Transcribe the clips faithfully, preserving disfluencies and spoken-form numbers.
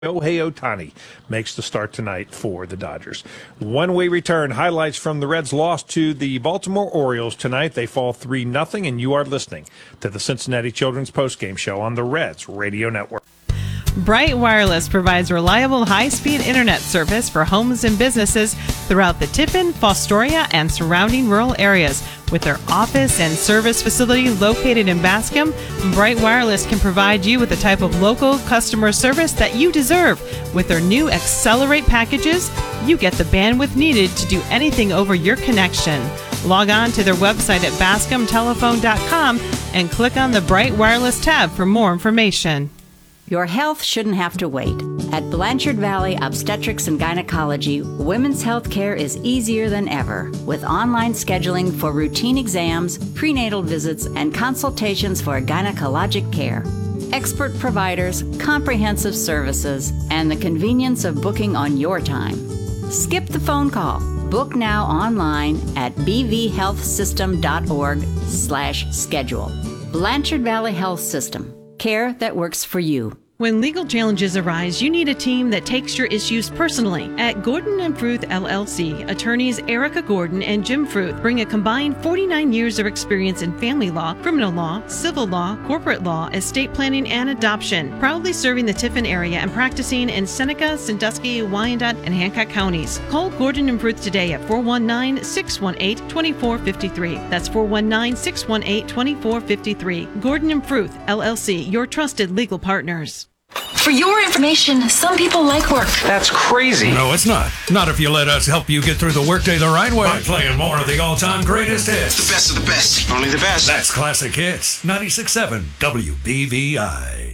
Shohei Ohtani makes the start tonight for the Dodgers. When we return, highlights from the Reds' loss to the Baltimore Orioles tonight. They fall three nothing, and you are listening to the Cincinnati Children's Postgame Show on the Reds Radio Network. Bright Wireless provides reliable high-speed internet service for homes and businesses throughout the Tiffin, Fostoria, and surrounding rural areas. With their office and service facility located in Bascom, Bright Wireless can provide you with the type of local customer service that you deserve. With their new Accelerate packages, you get the bandwidth needed to do anything over your connection. Log on to their website at bascom telephone dot com and click on the Bright Wireless tab for more information. Your health shouldn't have to wait. At Blanchard Valley Obstetrics and Gynecology, women's health care is easier than ever, with online scheduling for routine exams, prenatal visits, and consultations for gynecologic care. Expert providers, comprehensive services, and the convenience of booking on your time. Skip the phone call. Book now online at b v health system dot org slash schedule. Blanchard Valley Health System. Care that works for you. When legal challenges arise, you need a team that takes your issues personally. At Gordon and Fruth L L C, attorneys Erica Gordon and Jim Fruth bring a combined forty-nine years of experience in family law, criminal law, civil law, corporate law, estate planning, and adoption, proudly serving the Tiffin area and practicing in Seneca, Sandusky, Wyandotte, and Hancock counties. Call Gordon and Fruth today at four one nine, six one eight, two four five three. That's four one nine, six one eight, two four five three. Gordon and Fruth L L C, your trusted legal partners. For your information, some people like work. That's crazy. No, it's not. Not if you let us help you get through the workday the right way. By playing more of the all-time greatest hits. The best of the best. Only the best. That's Classic Hits. ninety-six point seven W B V I.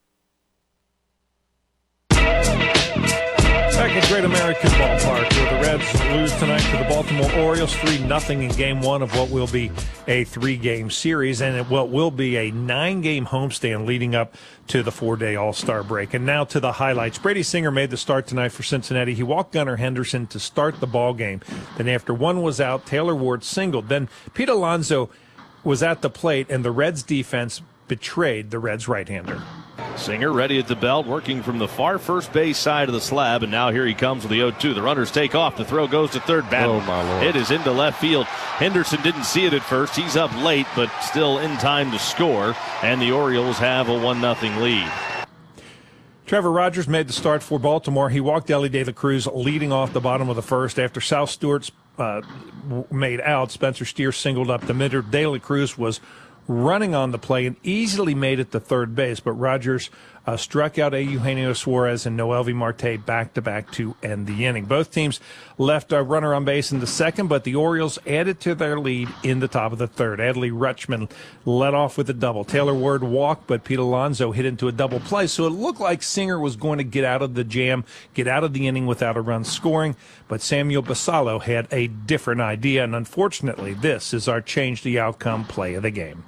Back at Great American Ballpark, where the Reds lose tonight to the Baltimore Orioles three nothing in game one of what will be a three-game series and what will be a nine-game homestand leading up to the four-day All-Star break. And now to the highlights. Brady Singer made the start tonight for Cincinnati. He walked Gunnar Henderson to start the ball game. Then after one was out, Taylor Ward singled. Then Pete Alonso was at the plate, and the Reds defense betrayed the Reds right-hander. Singer ready at the belt, working from the far first base side of the slab, and now here he comes with the oh two. The runners take off. The throw goes to third. Battle. Oh, my Lord. It is into left field. Henderson didn't see it at first. He's up late, but still in time to score, and the Orioles have a one nothing lead. Trevor Rogers made the start for Baltimore. He walked Elly De La Cruz leading off the bottom of the first. After South Stewart's uh, made out, Spencer Steer singled up the middle. De La Cruz was running on the play and easily made it to third base, but Rogers uh, struck out a Eugenio Suarez and Noelvi Marte back-to-back to end the inning. Both teams left a runner on base in the second, but the Orioles added to their lead in the top of the third. Adley Rutschman led off with a double. Taylor Ward walked, but Pete Alonso hit into a double play, so it looked like Singer was going to get out of the jam, get out of the inning without a run scoring, but Samuel Basallo had a different idea, and unfortunately, this is our change the outcome play of the game.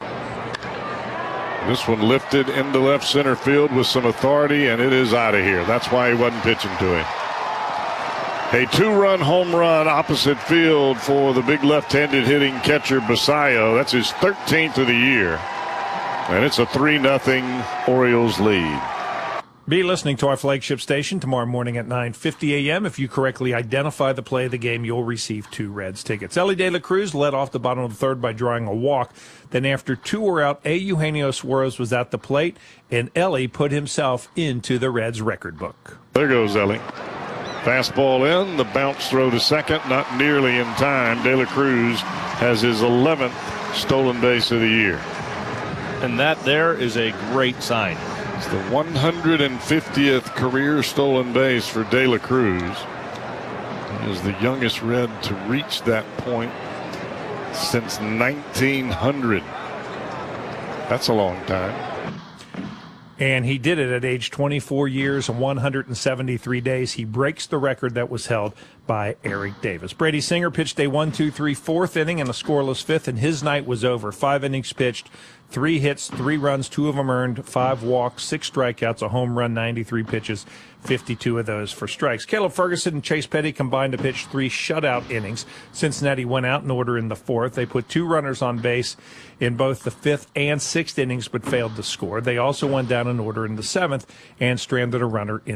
This one lifted into left center field with some authority, and it is out of here. That's why he wasn't pitching to him. A two-run home run opposite field for the big left-handed hitting catcher Basallo. That's his thirteenth of the year. And it's a three nothing Orioles lead. Be listening to our flagship station tomorrow morning at nine fifty a.m. If you correctly identify the play of the game, you'll receive two Reds tickets. Elly De La Cruz led off the bottom of the third by drawing a walk. Then after two were out, A. Eugenio Suarez was at the plate, and Elly put himself into the Reds record book. There goes Elly. Fastball in, the bounce throw to second, not nearly in time. De La Cruz has his eleventh stolen base of the year. And that there is a great sign. It's the one hundred fiftieth career stolen base for De La Cruz. He is the youngest Red to reach that point since nineteen hundred. That's a long time. And he did it at age twenty-four years and one hundred seventy-three days. He breaks the record that was held by Eric Davis. Brady Singer pitched a one two three fourth inning and a scoreless fifth, and his night was over. Five innings pitched, Three hits, three runs, two of them earned, five walks, six strikeouts, a home run, ninety-three pitches, fifty-two of those for strikes. Caleb Ferguson and Chase Petty combined to pitch three shutout innings. Cincinnati went out in order in the fourth. They put two runners on base in both the fifth and sixth innings but failed to score. They also went down in order in the seventh and stranded a runner in